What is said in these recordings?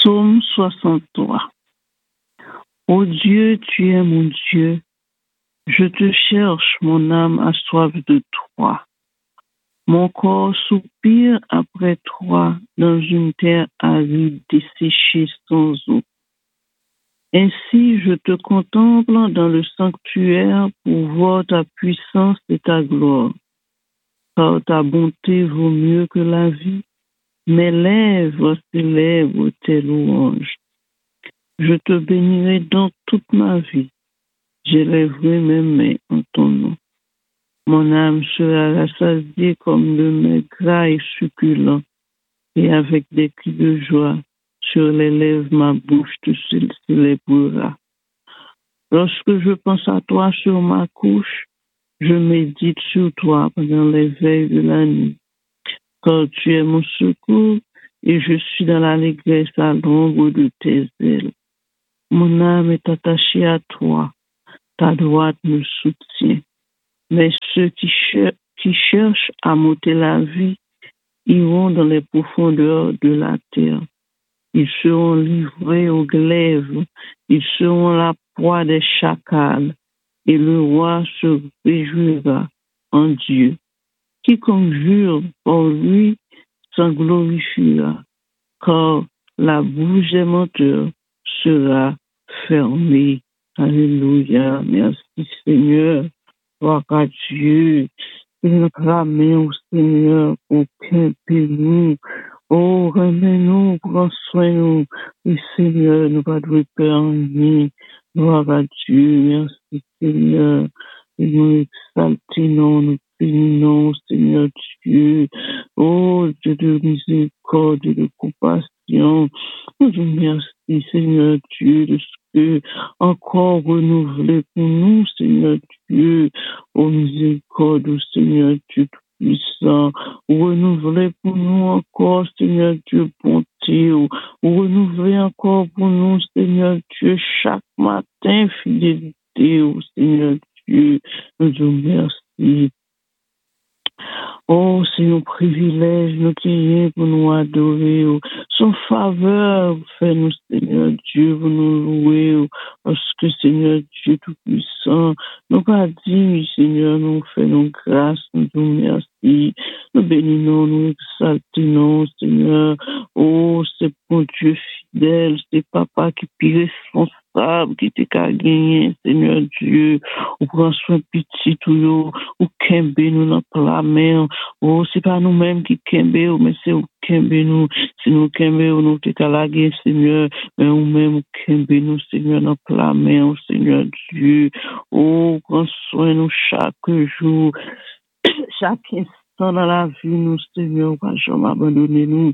Psaume 63. Ô Dieu, tu es mon Dieu. Je te cherche, mon âme a soif de toi. Mon corps soupire après toi dans une terre aride desséchée sans eau. Ainsi, je te contemple dans le sanctuaire pour voir ta puissance et ta gloire. Car ta bonté vaut mieux que la vie. Mes lèvres célèbrent tes louanges. Je te bénirai dans toute ma vie. J'élèverai mes mains en ton nom. Mon âme sera rassasiée comme le mets gras et succulent, et avec des cris de joie sur les lèvres ma bouche te célébrera. Lorsque je pense à toi sur ma couche, je médite sur toi pendant les veilles de la nuit. Car tu es mon secours et je suis dans l'allégresse à l'ombre de tes ailes. Mon âme est attachée à toi, ta droite me soutient. Mais ceux qui cherchent à m'ôter la vie iront dans les profondeurs de la terre. Ils seront livrés aux glaives, ils seront la proie des chacals, et le roi se réjouira en Dieu. Quiconque jure pour lui s'en glorifiera, car la bouche des menteurs sera fermée. Alléluia. Merci Seigneur. Gloire à Dieu. Il clamait au Seigneur pour qu'il nous. Oh, remets-nous, prends soin de nous. Et Seigneur, nous pas de peur en nous. Gloire à Dieu. Merci Seigneur. Et nous exaltons, nous bénissons, Seigneur Dieu. Oh, Dieu de miséricorde et de compassion. Nous te remercions, Seigneur Dieu, de ce que encore renouvelé pour nous, Seigneur Dieu. Oh, miséricorde, oh, Seigneur Dieu tout-puissant. Renouvelé pour nous encore, Seigneur Dieu, bonté. Renouvelé encore pour nous, Seigneur Dieu, chaque matin, fidélité, oh, Seigneur Dieu. Nous te remercions. Oh, c'est un privilège, nous qui pour nous adorer. Son faveur, fais-nous, Seigneur Dieu, pour nous louer. Parce que, Seigneur Dieu Tout-Puissant, nous pas dit, Seigneur, nous faisons grâce, nous te remercions. Nous bénissons, nous exaltons, Seigneur. Oh, c'est bon Dieu fidèle, c'est Papa qui est plus responsable, qui t'est qu'à gagner, Seigneur Dieu. Ou prend soin petit tout, ou kembe nous dans la main. Oh, c'est pas nous-mêmes qui kembe, mais c'est ou kembe nous. Si nous kembe, nous t'es qu'à la guerre, Seigneur. Mais ou même ou kembe nous, Seigneur, dans la main, oh, Seigneur Dieu. Oh, prends soin nous chaque jour, chaque instant dans la vie, nous, Seigneur, pas jamais abandonner nous.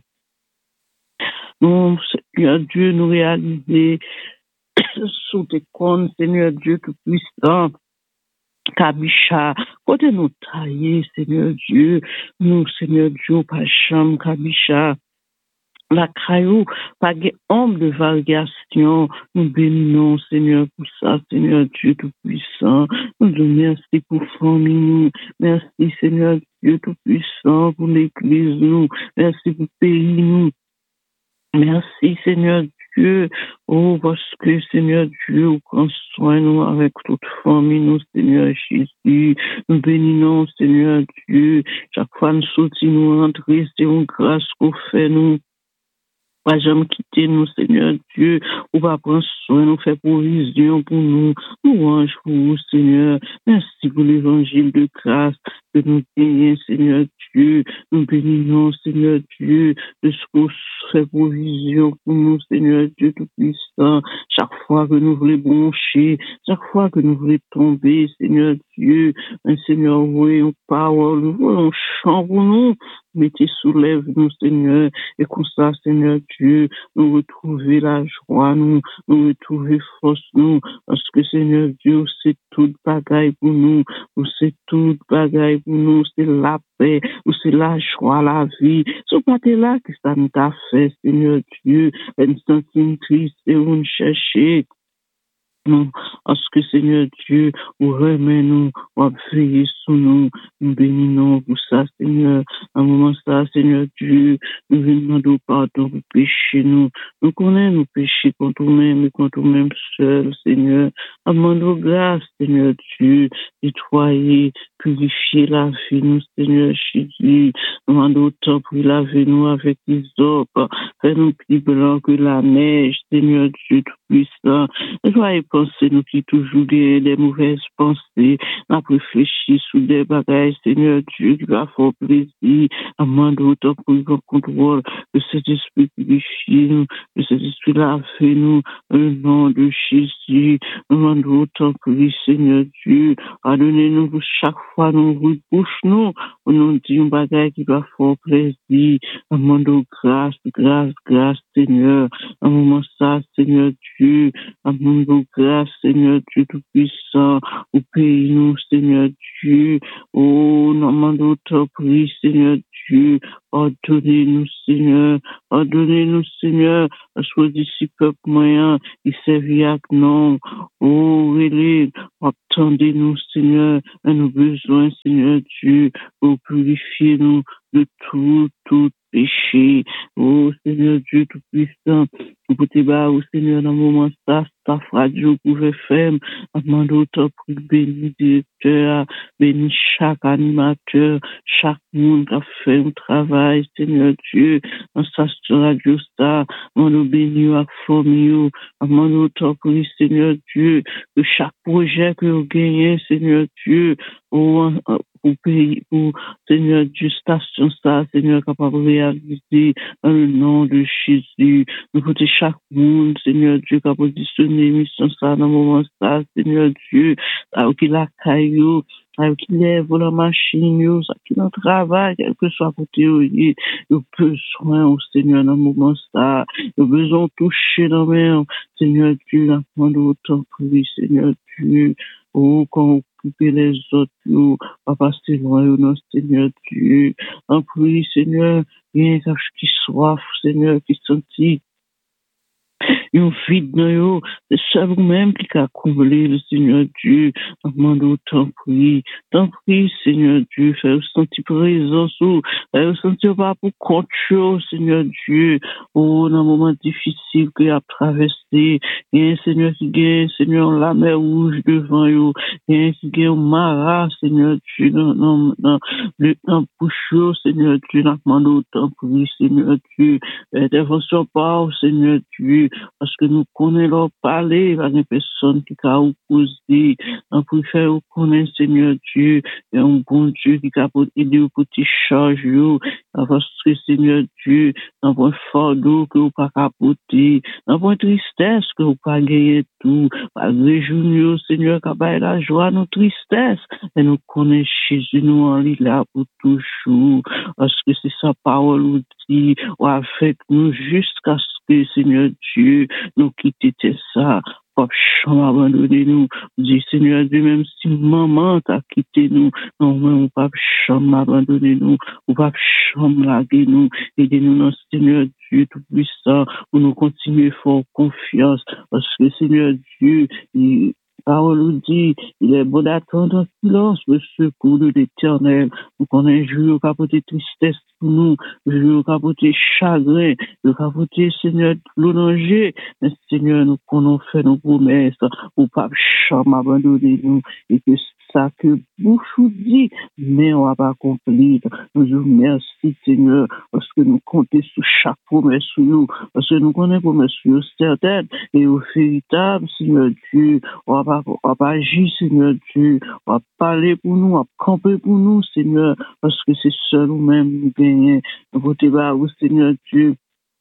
Nous, Seigneur Dieu, nous réaliser sous tes comptes, Seigneur Dieu tout-puissant. Kabisha, côté nous tailler, Seigneur Dieu, nous, Seigneur Dieu, pas chambre, Kabisha. La caillou, pas de ombre de variation. Nous bénissons, Seigneur, pour ça, Seigneur Dieu Tout-Puissant. Nous te remercions pour famille. Merci, Seigneur Dieu Tout-Puissant, pour l'église, nous. Merci pour le pays, nous. Merci, Seigneur Dieu. Oh, parce que, Seigneur Dieu, vous prend soin nous avec toute famille, nous, Seigneur Jésus. Nous bénissons, Seigneur Dieu. Chaque fois nous sortons, nous entrons, c'est une grâce qu'on fait, nous. Pas jamais quitter nous, Seigneur Dieu, ou pas prendre soin, nous faire provision pour nous, louange pour vous, Seigneur. Merci pour l'évangile de grâce que nous gagnons, Seigneur Dieu. Nous bénissons, Seigneur Dieu, de ce qu'on fait provision pour nous, Seigneur Dieu Tout-Puissant. Chaque fois que nous voulons broncher, chaque fois que nous voulons tomber, Seigneur Dieu, un Seigneur, oui, une parole, nous voulons chant pour nous. Mettez soulève nous, Seigneur, et comme ça, Seigneur Dieu, nous retrouver la joie, nous retrouver force, nous, parce que, Seigneur Dieu, c'est toute bagaille pour nous, c'est toute bagaille pour nous, c'est la paix, c'est la joie, la vie. Ce pas là que ça nous a fait, Seigneur Dieu, une centime triste et on chercher. nous, parce que Seigneur Dieu, ou remets-nous, ou veillez sur nous, nous bénissons pour ça, Seigneur. À un moment ça, Seigneur Dieu, nous venons demander pardon pour pécher nous. Nous connaissons nos péchés contre nous-mêmes et contre nous-mêmes seuls, Seigneur. Demandons grâce, Seigneur Dieu, nettoyer, purifier la vie, nous, Seigneur Jésus. Demandons autant pour laver nous avec les eaux, fais-nous plus blancs que la neige, Seigneur Dieu Tout-Puissant. Soyez pensées, nous qui toujours des mauvaises pensées, n'a réfléchi sur des bagages, Seigneur Dieu, qui va faire plaisir, demandons autant pour le contrôle, que cet esprit purifie nous, que cet esprit lave nous, au nom de Jésus. Nous demandons autant pour lui, Seigneur Dieu, pardonnez-nous pour chaque fois nous rebouche nous, on nous dit un bagage qui va faire plaisir, demandons grâce, grâce, grâce, Seigneur. Un moment ça, Seigneur Dieu, demandons grâce, Seigneur Dieu Tout-Puissant, au pays nous, Seigneur Dieu. Oh, nous demandons autant pour lui, Seigneur Dieu, pardonnez-nous, Seigneur, pardonnez-nous, Seigneur, parce que d'ici peuple moyen, il servit avec nous. Oh, relève, attendez-nous, Seigneur, à nos besoins, Seigneur Dieu, pour purifier nous de tout péché. Oh, Seigneur Dieu Tout-Puissant, pour te battre, oh, Seigneur, dans le moment ça, ta radio pouvait faire, demande autant pour bénir directeur, bénir chaque animateur, chaque monde qui a fait un travail, Seigneur Dieu, dans sa radio ça, demande bénir à famille, demande autant pour lui, Seigneur Dieu, que chaque projet que vous gagnez, Seigneur Dieu, pour pays, pour Seigneur Dieu, station ça, Seigneur, capable de réaliser dans le nom de Jésus. Nous côté chaque monde, Seigneur Dieu, qui a positionné mission ça dans le moment ça, Seigneur Dieu, alors qu'il a caillou, alors qu'il lève la machine, ça qui dans le travail, quel que soit côté, il a besoin au Seigneur dans le moment ça, il a besoin de toucher dans le Seigneur Dieu, la demande autant pour lui, Seigneur Dieu. Oh, quand on coupe les autres, pas passer loin, non, Seigneur Dieu. En prie, Seigneur, rien qui soif, Seigneur, qui sentit yon vide dans yo, c'est ça vous-même qui a comblé le Seigneur Dieu. Demande tant prie, Seigneur Dieu, fais sentir présence ou, fais sentir pas pour compte chose, Seigneur Dieu. Oh, dans un moment difficile que a traversé, il y a un Seigneur qui gagne, Seigneur, la mer rouge devant yo, il y a un qui gagne Mara, Seigneur Dieu, dans bouche, Seigneur Dieu, demande tant prie, Seigneur Dieu, intervention pas, Seigneur Dieu, parce que nous connaissons leur parler, il y a des personnes qui ont opposé, on préfère connaître Seigneur Dieu, et un bon Dieu qui a aider au petit charge, parce que Seigneur Dieu, dans un fardeau que vous pas capoter, dans une tristesse que vous pas gagner tout, pas réjouir, Seigneur, qui a la joie, nos tristesses, et nous connaissons Jésus, nous en lit là pour toujours, parce que c'est sa parole ou dit, ou avec nous jusqu'à ce que, Seigneur Dieu, nous quitter ça, pas chambre abandonner nous, dit Seigneur Dieu, même si maman t'a quitté nous, non, mais pas chambre abandonner nous, ou pas chambre laguer nous, aidez-nous dans Seigneur Dieu Tout-Puissant, pour nous continuer fort confiance, parce que Seigneur Dieu, parole nous dit, il est bon d'attendre en silence le secours de l'Éternel. Nous connaissons jour capoter tristesse pour nous, jour capoter chagrin, le capoter Seigneur l'onanger. Mais Seigneur, nous connaissons fait nos promesses, pour pas jamais abandonner nous, et que ça que bouche nous dit, mais on va pas accomplir. Nous vous remercions, Seigneur, parce que nous comptons sur chaque promesse sur nous, parce que nous connaissons promesse sur nous certaines et au véritable, Seigneur Dieu, on va agir, Seigneur Dieu, on va parler pour nous, on va camper pour nous, Seigneur, parce que c'est seul nous-mêmes nous gagnons. Nous vous Seigneur Dieu.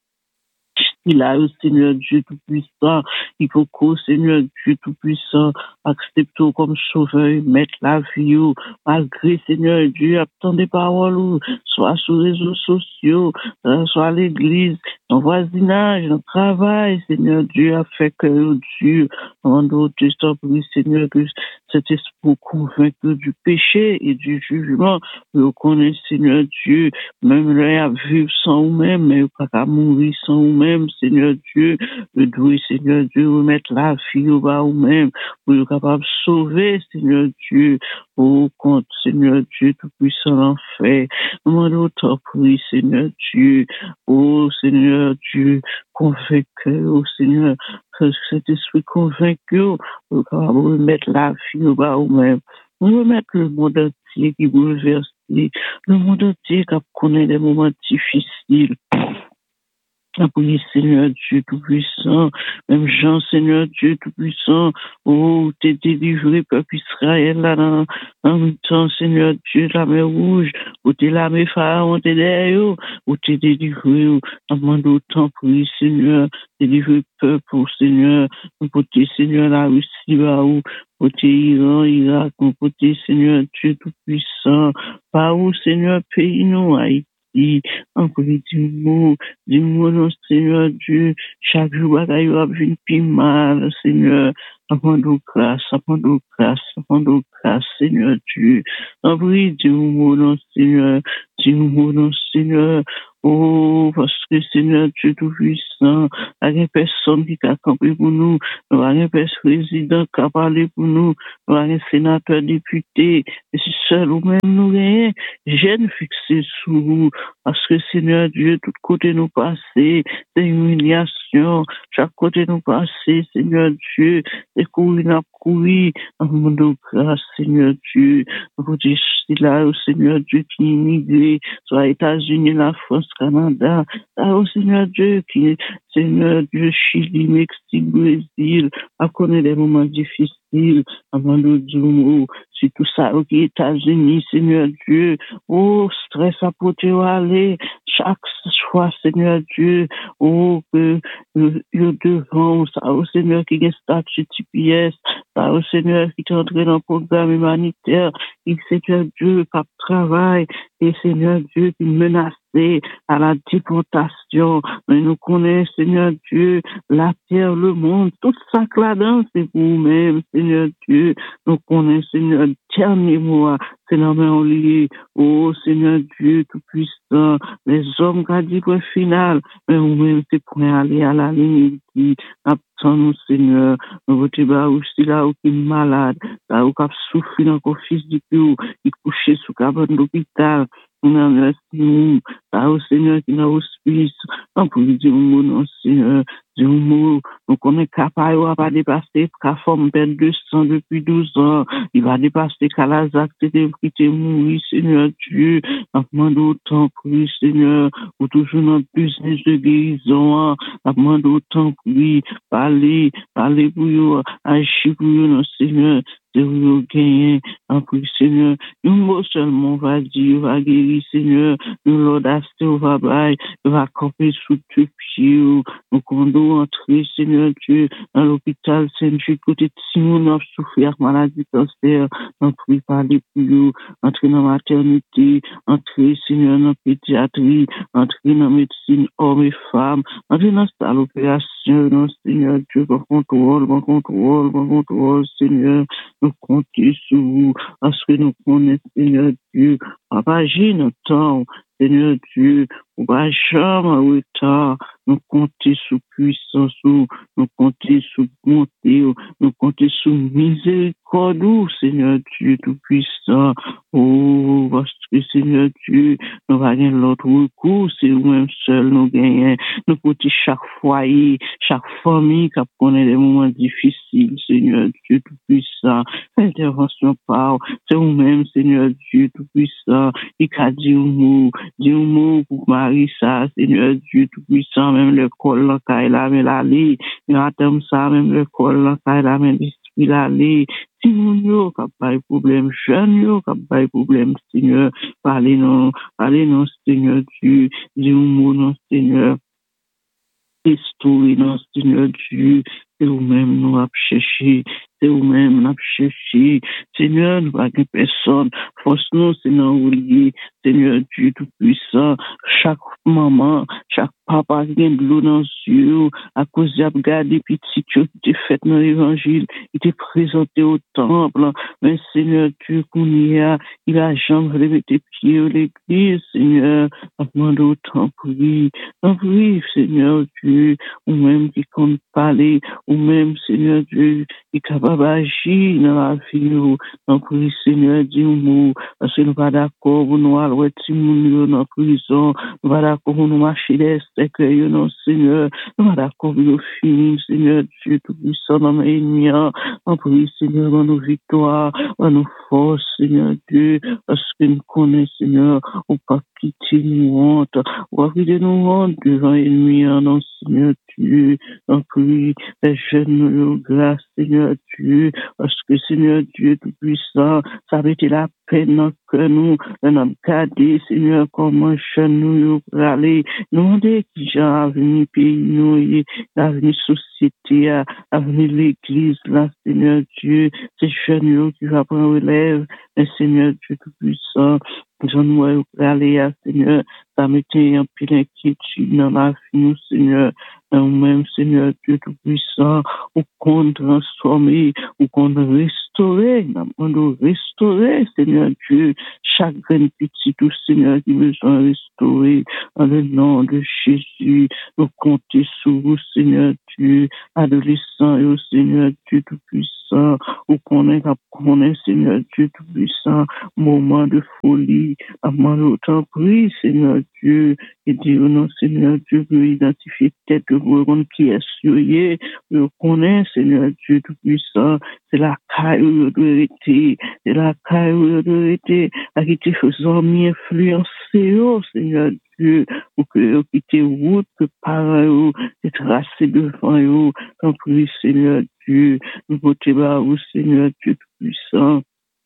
Il a le Seigneur Dieu Tout-Puissant, il faut qu'au Seigneur Dieu Tout-Puissant accepte comme sauveur, mettre la vie, malgré Seigneur Dieu, attendez paroles, soit sur les réseaux sociaux, soit à l'église, dans le voisinage, dans le travail, Seigneur Dieu a fait que Dieu, en d'autres Seigneur, que cet esprit convaincu du péché et du jugement, nous connaissons Seigneur Dieu, même là, à vivre sans nous-mêmes, mais pas qu'à mourir sans nous-mêmes, Seigneur Dieu, le doué, Seigneur Dieu, remettre la vie au bas ou même, pour être capable de sauver, Seigneur Dieu, au compte, Seigneur Dieu, tout-puissant l'enfer. Nous demandons autant prie, Seigneur Dieu, oh Seigneur Dieu, convaincu, oh Seigneur, que cet esprit convaincu, pour être capable de remettre la vie au bas ou même. Nous remettre le monde entier qui bouleverse, le monde entier qui connaît des moments difficiles. Oui, Seigneur Dieu Tout-Puissant, même Jean, Seigneur Dieu Tout-Puissant, oh, t'es délivré, peuple Israël, là, dans le temps, Seigneur Dieu, la mer rouge, où t'es la mer pharaon, t'es derrière, où t'es délivré, où demande autant pour lui, Seigneur, délivrer peuple, oh, Seigneur, pour t'es, Seigneur, la Russie, là, où, pour t'es Iran, Irak, pour t'es, Seigneur Dieu Tout-Puissant, par où, Seigneur, pays nous, Haïti, encore du mot, non, Seigneur Dieu, chaque jour, bagaille, va venir plus mal, Seigneur. Apprends-nous grâce, Seigneur Dieu. Après, dis-nous, non, Seigneur, dis-nous, non, Seigneur. Oh, parce que Seigneur Dieu Tout-Puissant, il n'y a personne qui a campé pour nous, il n'y a pas de président qui a parlé pour nous, il n'y a pas de sénateur, député, et c'est seul ou même nous rien, j'aime fixer sur vous, parce que Seigneur Dieu, tout côté nous passer, c'est humiliation, chaque côté nous passer, Seigneur Dieu, c'est courir, n'a courir, en monde grâce, Seigneur Dieu, vous dites, c'est là, au Seigneur Dieu qui est immigré, soit États-Unis, la France, Canada, là, au Seigneur Dieu qui est, Seigneur Dieu, Chili, Mexique, Brésil, à connaître des moments difficiles, avant de dire, c'est tout ça, aux États-Unis, Seigneur Dieu, oh, stress à porter aller, chaque fois, Seigneur Dieu, oh, que, devant, ça, au Seigneur qui est statut TPS, ça, au Seigneur qui est entré dans le programme humanitaire, il Seigneur Dieu, qui travaille, et Seigneur Dieu qui menacé à la déportation, mais nous connaissons, Seigneur Dieu, la terre, le monde, tout ça là-dedans, c'est pour nous-mêmes, Seigneur Dieu, nous connaissons, Seigneur, dernier mois, c'est la main liée, oh Seigneur Dieu Tout-Puissant, les hommes qui ont dit point final, mais nous-mêmes, c'est pour aller à la ligne qui attend nous, Seigneur, nous voter aussi là où qui est malade, là où qui a souffert dans le fils du Dieu, qui est couché sous cabane d'hôpital, on a merci, là au Seigneur qui n'a hospice, on peut dire non, Seigneur, Dieu, nous connaissons capable, il va dépasser, qu'à forme perdre 200 depuis 12 ans, il va dépasser qu'à la ZAC, c'était mourir, Seigneur Dieu, on demande autant pour lui, Seigneur, pour toujours dans le business de guérison, on demande autant pour lui, parler pour lui, agir pour lui, non, Seigneur, de vous gagner, en plus, Seigneur, un mot seulement va dire, va guérir, Seigneur, nous l'audacité, va bailler, va camper sous tes pieds, nous condons entrer, Seigneur Dieu, dans l'hôpital Saint-Jude, côté de Simon, a souffert maladie cancer, entrer parler pour nous, entrer dans la maternité, entrer, Seigneur, dans la pédiatrie, entrer dans la médecine, hommes et femmes, entrer dans cette l'opération, non, Seigneur Dieu, bon contrôle, Seigneur, nous comptons sur vous, parce que nous connaissons, Seigneur Dieu, papa, j'ai notre temps, Seigneur Dieu, on va jamais retard, nous comptons sur puissance, nous comptons sur bonté, nous comptons sur miséricorde, Seigneur Dieu Tout-Puissant, oh, parce que Seigneur Dieu, nous va gagner l'autre recours, c'est nous-mêmes seuls, nous gagnons, nous comptons chaque foyer, chaque famille qui connaît des moments difficiles, Seigneur Dieu Tout-Puissant, intervention par, c'est nous-mêmes, Seigneur Dieu Tout-Puissant, il a dit un mot pour Marie, ça, Seigneur Dieu Tout-Puissant, même le col, là, quand il a mis la lit, il attend ça, même le col, là, quand il a mis l'esprit, la lit, si nous, qui a pas de problème, jeune, qui a pas de problème, Seigneur, parlez non, Seigneur Dieu, dis un mot, non, Seigneur, histoire, non, Seigneur Dieu, c'est vous-même nous avons cherché, c'est vous-même nous avons cherché, Seigneur, nous n'avons personne, force-nous, Seigneur, oublier, Seigneur Dieu Tout-Puissant, chaque maman, chaque papa qui a de l'eau dans les yeux, à cause de regarder petit qui était fait dans l'évangile, il était présenté au temple, mais Seigneur Dieu, il a jamais levé tes pieds à l'église, Seigneur, demande autant prie, Seigneur Dieu, ou même qui compte parler, ou même, Seigneur Dieu, qui est capable d'agir dans la vie, en prie, Seigneur, dis-nous, parce que nous pas d'accord, nous allons être dans la prison, nous pas d'accord, nous marcher des cercueils, non, Seigneur, nous pas d'accord, nous finir, Seigneur Dieu, tout puissant dans mes ennemis, en prie, Seigneur, dans nos victoires, dans nos forces, Seigneur Dieu, parce que nous connaissons, Seigneur, ou pas quitter nous honte, ou pas quitter nous honte devant l'ennemi, non, Seigneur Dieu, en prie, les jeunes, nous grâce, Seigneur Dieu, parce que, Seigneur Dieu, tout puissant, ça avait été la peine que nous avons gardé, Seigneur, comment jeune nous aller, nous demander qui j'ai avenir pays, nous, l'avenir société, avenir l'église, là, Seigneur Dieu, c'est jeunes nous qui va prendre relève, mais Seigneur Dieu tout puissant, nous aller, Seigneur, ça mettait un pile inquiétude dans la vie, nous, Seigneur, nous-mêmes, Seigneur Dieu tout puissant, ou qu'on transformer, ou qu'on restaurer, nous restaurer, Seigneur Dieu, chaque grain petit, tout Seigneur qui besoin de restaurer, dans le nom de Jésus, nous comptons sur vous, Seigneur Dieu, adolescents, et au Seigneur Dieu tout puissant, ou qu'on est, Seigneur Dieu tout puissant, moment de folie, avant l'autant prie, Seigneur Dieu, et dire non, Seigneur Dieu, pour identifier tête de vous, qui est souillé, nous connaît, Seigneur Dieu tout puissant, c'est la caille où il doit être, c'est la caille où il doit être, à qui te faisant mieux influencer, oh, Seigneur Dieu, pour que qui te route, que par eux, te tracer devant eux, tant prie, Seigneur Dieu, nous votez bas, Seigneur Dieu tout puissant.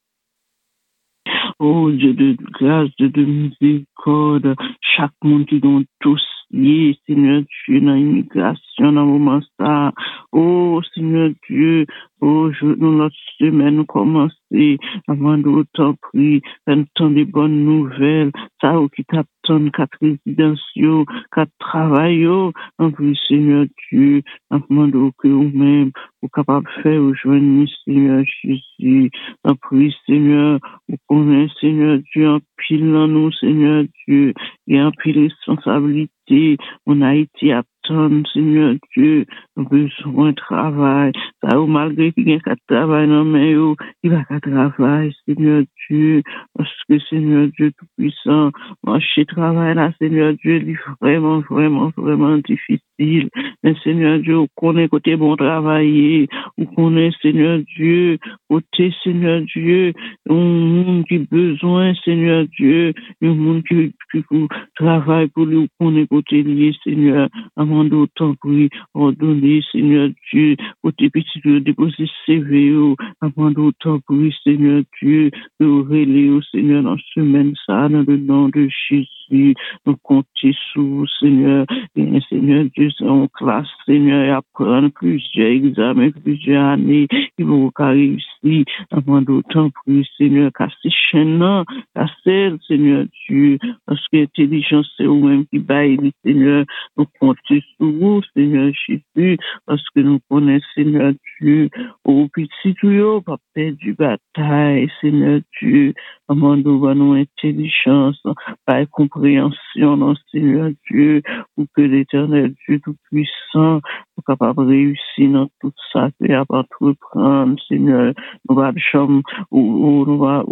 Oh Dieu de grâce, Dieu de miséricorde, chaque monde qui donne tous lié, Seigneur Dieu, dans l'immigration, dans le moment ça. Oh Seigneur Dieu, oh, nous, notre semaine, nous commencer, avant d'autant pris, un temps de bonnes nouvelles, ça, qui t'attend, quatre résidences, quatre travail, en plus, Seigneur Dieu, avant que vous-même, vous capable de faire, aujourd'hui, Seigneur Jésus, en plus, Seigneur, vous connaissez, Seigneur Dieu, en pile dans nous, Seigneur Dieu, et en pile responsabilité, on a été attendre, Seigneur Dieu, nous besoin de travail, ça, malgré qu'il y a qu'à travail, non, mais, il va qu'à travail, Seigneur Dieu, parce que, Seigneur Dieu tout-puissant, marcher travail là, Seigneur Dieu, il est vraiment, vraiment, vraiment difficile, mais, Seigneur Dieu, on connaît côté bon travailler, on connaît, Seigneur Dieu, côté, Seigneur Dieu, un monde qui besoin, Seigneur Dieu, un monde qui travaille pour lui, qu'on est côté lié, Seigneur, avant d'autant pour lui, ordonner, Seigneur Dieu, côté petit, déposer CV, avant d'autant pour lui, Seigneur Dieu, nous relayer, Seigneur, dans ce semaine, ça, dans le nom de Jésus, nous comptons sur vous, Seigneur, et Seigneur Dieu, c'est en classe, Seigneur, et apprendre plusieurs examens, plusieurs années, ils vont réussir, avant d'autant pour lui, Seigneur, casser chaîne, casser, Seigneur Dieu, parce que l'intelligence, c'est vous-même qui baille, Seigneur, nous comptons sur vous, Seigneur Jésus, parce que nous connaissons, Seigneur Dieu, au petit tuyau, pas perdu bataille, Seigneur Dieu, amène-nous nos intelligence, par compréhension, non, Seigneur Dieu, pour que l'Éternel Dieu tout-puissant soit capable de réussir dans tout ça, et à part reprendre, Seigneur, nous va de chambre, ou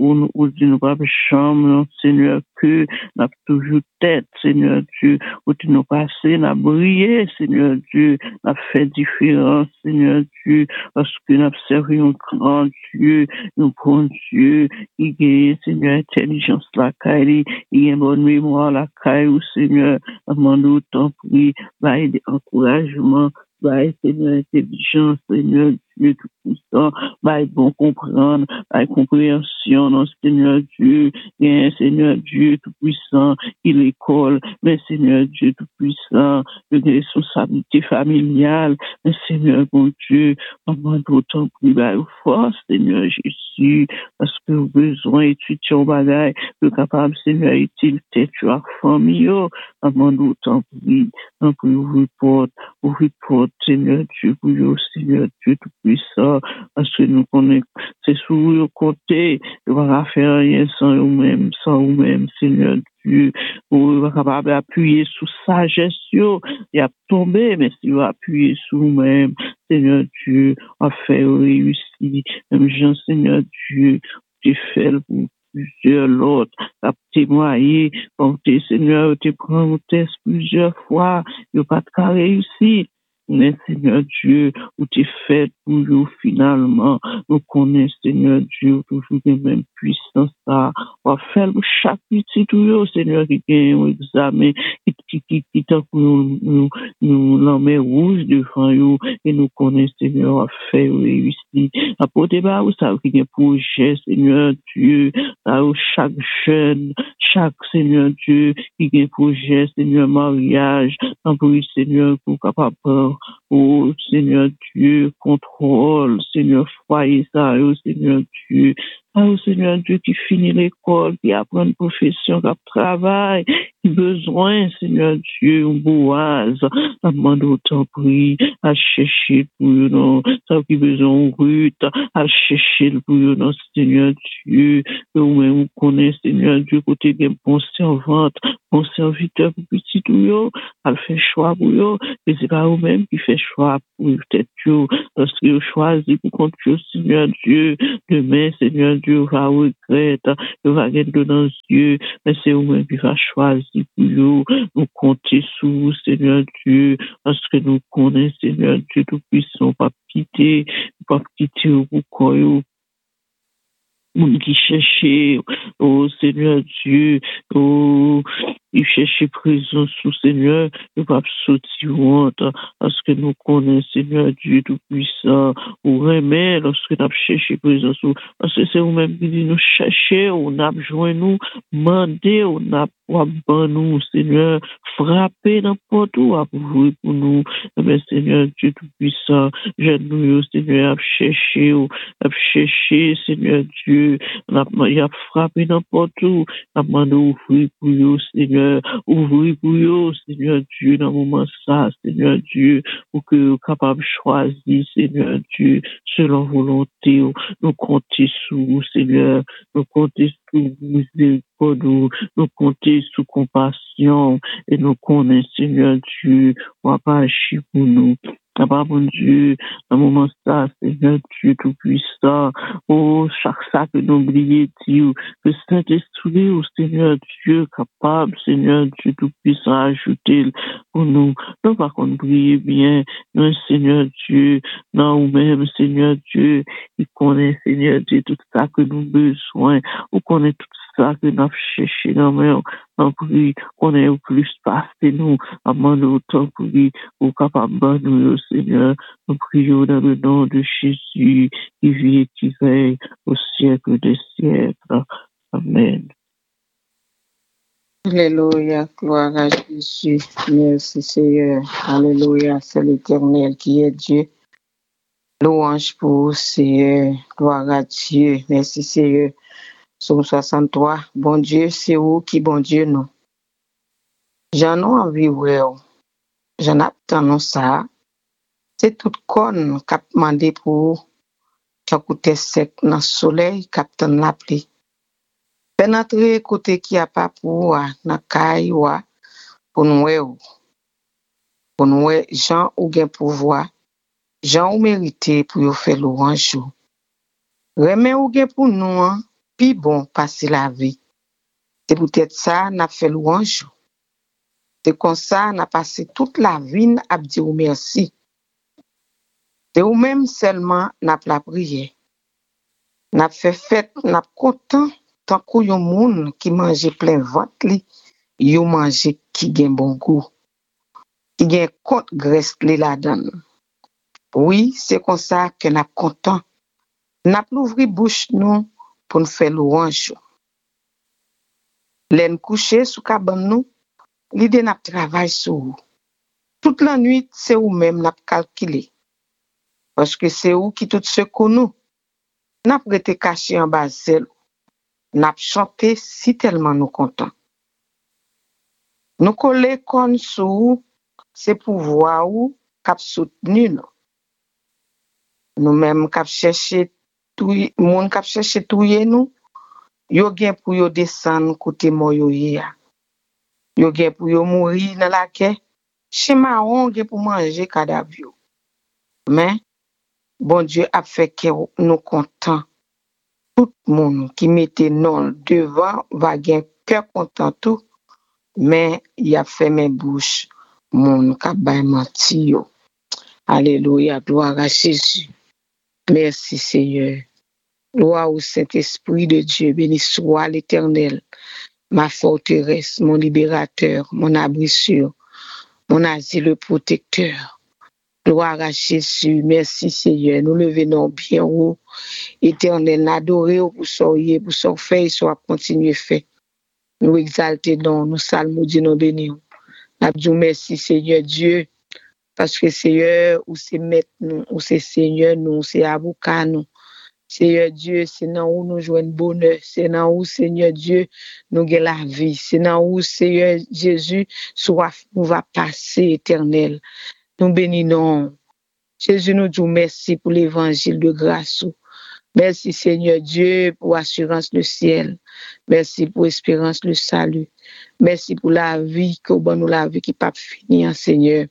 nous va de chambre, Seigneur, que n'a toujours tête, Seigneur Dieu, où tu nous passé, n'a brillé, Seigneur Dieu, n'a fait différence, Seigneur Dieu, parce que n'a servi un grand Dieu, un bon Dieu, il y a, Seigneur, intelligence la caille, il y a une bonne mémoire la caille, Seigneur, demande autant pour lui, va aider encouragement, va Seigneur, intelligence, Seigneur Dieu Tout-Puissant, bon comprendre, compréhension, non, Seigneur Dieu, bien, Seigneur Dieu Tout-Puissant, qui l'école, mais Seigneur Dieu Tout-Puissant, de responsabilité familiale, mais Seigneur bon Dieu, maman d'autant plus force, Seigneur Jésus, parce que vous besoin d'étudier au bagage, le capable, Seigneur, utile, tête, tu as famille, maman d'autant plus, un peu ouvrir porte, Seigneur Dieu, pour vous, Seigneur Dieu Tout-Puissant, parce que nous connaissons, c'est sous le côté, ne va faire rien sans vous-même, Seigneur Dieu, vous êtes capable d'appuyer sous sagesse, il a tombé, mais si vous appuyez sur vous-même, Seigneur Dieu, a fait réussir, même Jean, Seigneur Dieu, tu fais pour plusieurs l'autre, a témoigné, quand tes Seigneur, tu prends mon test plusieurs fois, il n'y a pas de cas réussi. Mais Seigneur Dieu, où tu fais toujours finalement, nous connaissons Seigneur Dieu, toujours les mêmes puissances, ça, on va faire chaque petit toujours, Seigneur, qui gagne un examen, qui t'a nous l'emmène rouge devant nous, et nous connaissons Seigneur, à faire réussir. Apportez bah, vous savez qu'il y a un projet, Seigneur Dieu, là où chaque jeune, chaque Seigneur Dieu, qui a un projet, Seigneur, mariage, oui, Seigneur, pour capable, oh, Seigneur Dieu, contrôle, Seigneur, foyer ça, oh, Seigneur Dieu, oh, Seigneur Dieu, qui finit l'école, qui apprend une profession, qui travaille, qui besoin, Seigneur Dieu, un boise, à demander autant prix, à chercher pour nous, ça qui besoin Ruth, à chercher pour nous, Seigneur Dieu, que vous-même vous connaissez, Seigneur Dieu, côté des bons servantes, bons serviteurs pour petit tout, à faire choix pour eux, et c'est pas vous-même qui fait choix pour peut-être eux, parce que vous choisissez pour compte Seigneur Dieu, demain, Seigneur Dieu, va regretter, va gagner dans les yeux, mais c'est vous-même qui va choisir pour eux, nous compter sur vous, Seigneur Dieu, parce que nous connaissons, Seigneur Dieu, tout-puissant, pas quitter au corps, qui cherchait, oh Seigneur Dieu, oh, il cherchait présence sous Seigneur, il va sortir honte, parce que nous connaissons Seigneur Dieu Tout-Puissant, ou remet lorsque nous avons cherché présence, parce que c'est vous-même qui dit nous chercher, on a besoin nous, demander, on a pour nous, Seigneur, frapper n'importe où, à ouvrir pour nous, mais Seigneur Dieu Tout-Puissant, j'aime Seigneur, à chercher, Seigneur Dieu, il a frappé n'importe où, a demandé ouvrir pour eux, Seigneur, ouvrir pour eux, Seigneur Dieu, dans le moment ça, Seigneur Dieu, pour que vous capable de choisir, Seigneur Dieu, selon volonté, nous compter sur vous, Seigneur, nous compter sur miséricorde, nous compter sur compassion, et nous connaissons, Seigneur Dieu, on va pas agir pour nous. Papa, mon Dieu, dans le moment ça, Seigneur Dieu Tout-Puissant, oh, chaque sac que nous oublions, Dieu, que Saint-Esprit, oh, Seigneur Dieu, capable, Seigneur Dieu Tout-Puissant, ajouter pour nous. Non, par contre, priez bien, non, Seigneur Dieu, non, ou même, Seigneur Dieu, il connaît, Seigneur Dieu, tout ça que nous avons besoin, ou connaît tout ça que nous avons cherché dans le en prie, qu'on ait plus passé nous, avant nous, temps prie, au capable de nous, Seigneur, nous prions dans le nom de Jésus, qui vit et qui veille au siècle des siècles. Amen. Alléluia, gloire à Jésus. Merci Seigneur. Alléluia, c'est l'Éternel qui est Dieu. Louange pour vous, Seigneur. Gloire à Dieu. Merci Seigneur. Psaume 63. Bon Dieu, c'est vous qui bon Dieu nous. J'en ai envie, ouais. J'en attends ça. C'est tout con qui a demandé pour qui a coûté sec dans le soleil, qui a la pluie. Pénétrer côté qui a pas pour na caille pour nous Jean ou gen pouvoir, Jean ou mérité pour faire louange. Remen ou gen pour nous, puis bon passer la vie. C'est peut-être ça n'a fait louange. C'est comme ça n'a passé toute la vie à dire merci. C'est ou même seulement n'a la prière. N'a fait fête, n'a content tant que yon moun qui mange plein ventre li, yon mange qui gen bon goût. Qui gen compte graisse li la donne. Oui, c'est comme ça que nous sommes contents. Nous avons ouvert bouche nous pour nous faire louange. Nous coucher sous cabane nous, l'idée n'a travail sur vous. Toute la nuit, c'est vous-même n'a calculé. Parce que c'est vous qui tout ce que nous. N'a pas été caché en bas zèle. N'a chanté si tellement nous contents. Nous coller comme sous c'est pouvoir ou cap soutenu nous. Nous-mêmes cap chercher tout monde cap chercher touyer nous. Yo gen pour yo descendre côté mo yo ya. Yo gen pour yo mourir dans la quai. Chema on gen pour manger cadavre yo. Mais bon Dieu a fait que nous contents. Tout le monde qui mettait non devant va gen cœur content tout. Mais il a fait mes bouches mon ka bay menti yo. Alléluia, gloire à Jésus. Merci Seigneur. Gloire au Saint-Esprit de Dieu, béni soit l'Éternel, ma forteresse, mon libérateur, mon abrissure, mon asile protecteur. Gloire à Jésus, merci Seigneur. Nous le venons bien haut, Éternel, adorer pour soyez, pour son fait, soit continuer fait. Nous exalter non, nous salmodier, nous bénir. Nous merci Seigneur Dieu, parce que Seigneur, ou c'est maître nous, ou c'est Seigneur nous, c'est avocat nous. Seigneur Dieu, c'est dans où nous jouons bonheur, c'est dans où, Seigneur Dieu, nous gagnons la vie, c'est dans où, Seigneur Jésus, soif nous va passer éternel. Nous bénissons. Jésus nous dit merci pour l'évangile de grâce. Merci Seigneur Dieu pour assurance le ciel. Merci pour espérance le salut. Merci pour la vie, nous la vie qui pas finir, Seigneur.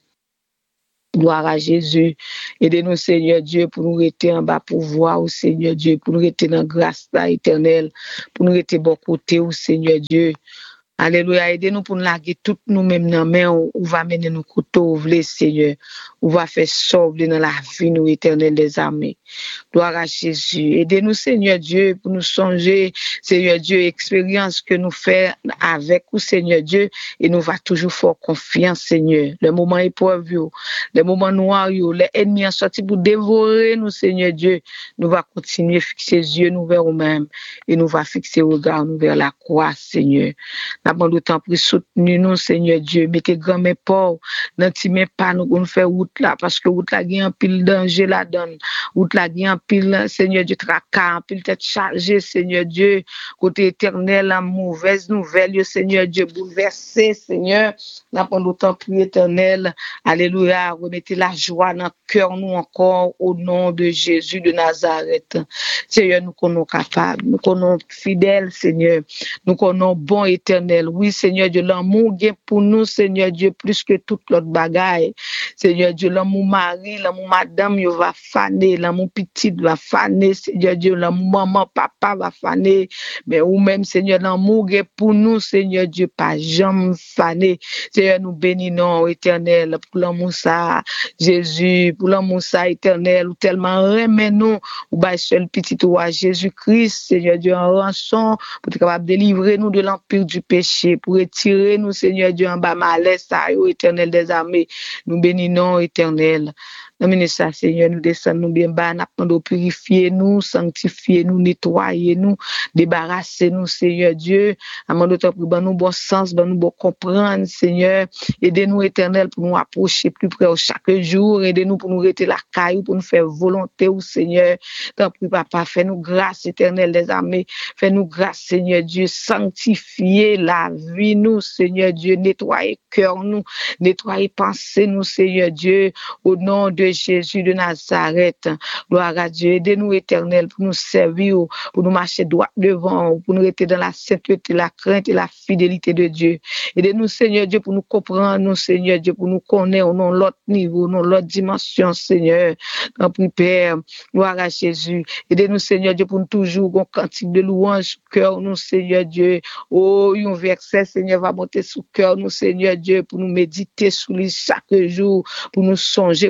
Gloire à Jésus. Aidez-nous, Seigneur Dieu, pour nous rester en bas pour voir, Seigneur Dieu, pour nous rester dans la grâce éternelle, pour nous rester bon côté, Seigneur Dieu. Alléluia. Aidez-nous pour nous laguer toutes nous-mêmes dans la main, où va mener nos couteaux, Seigneur. Où va faire sauver dans la vie, nous, éternel des armées. Gloire à Jésus. Aidez-nous, Seigneur Dieu, pour nous songer, Seigneur Dieu, expérience que nous faisons avec vous, Seigneur Dieu, et nous va toujours faire confiance, Seigneur. Le moment épreuve, le moment noir, les ennemis sont sortis pour dévorer nous, Seigneur Dieu. Nous va continuer à fixer les yeux nous vers nous-mêmes et nous va fixer le regard nous vers la croix, Seigneur. Nous avons d'autant plus soutenu nous, Seigneur Dieu. Mettez grand mes pauvres, n'intimez pas nous pour nous faire route là, parce que route là, il y a un pile danger là donne. Route là, il y a un pile, Seigneur Dieu, tracas, un pile tête chargée, Seigneur Dieu. Côté éternel, la mauvaise nouvelle, Seigneur Dieu, bouleversé, Seigneur. Nous avons d'autant plus éternel. Alléluia. Remettez la joie dans le cœur, nous encore, au nom de Jésus de Nazareth. Seigneur, nous connaissons capables, nous connaissons fidèles, Seigneur. Nous connaissons bon éternel. Oui, Seigneur Dieu, l'amour est pour nous, Seigneur Dieu, plus que toute l'autre bagaille. Seigneur Dieu, l'amour mari, l'amour madame, il va faner, l'amour petite va faner, Seigneur Dieu, l'amour maman, papa va faner. Mais ou même, Seigneur, l'amour est pour nous, Seigneur Dieu, pas jamais faner. Seigneur, nous bénissons, éternel, pour l'amour ça, Jésus, pour l'amour ça, éternel, ou tellement remet nous, ou bah, seul petit roi Jésus-Christ, Seigneur Dieu, en rançon, pour être capable de délivrer nous de l'empire du péché, pour retirer nous, Seigneur Dieu, en bas malaise, éternel des armées. Nous bénissons, éternel. Nous ça, Seigneur, nous descendons nous bien bas, nous purifier nous, sanctifier nous, nettoyer nous, débarrasser nous, Seigneur Dieu. Amène notre pour nous bon sens, nous bon comprendre, Seigneur. Aidez-nous, éternel, pour nous approcher plus près chaque jour. Aidez-nous pour nous rester la caille, pour nous faire volonté, au Seigneur. Tant pis, Papa, fais-nous grâce, éternel des armées. Fais-nous grâce, Seigneur Dieu. Sanctifier la vie, nous, Seigneur Dieu. Nettoyer cœur, nous. Nettoyer pensée, nous, Seigneur Dieu. Au nom de Jésus de Nazareth. Gloire à Dieu. Aidez-nous, éternel, pour nous servir, pour nous marcher droit devant, pour nous rester dans la sainteté, la crainte et la fidélité de Dieu. Aidez-nous, Seigneur Dieu, pour nous comprendre, nous, Seigneur Dieu, pour nous connaître dans l'autre niveau, dans l'autre dimension, Seigneur. En prière, Père, gloire à Jésus. Aidez-nous, Seigneur Dieu, pour nous toujours un cantique de louange au cœur, nous, Seigneur Dieu. Oh, un verset, Seigneur, va monter sous cœur, nous, Seigneur Dieu, pour nous méditer sous lui chaque jour, pour nous songer, côté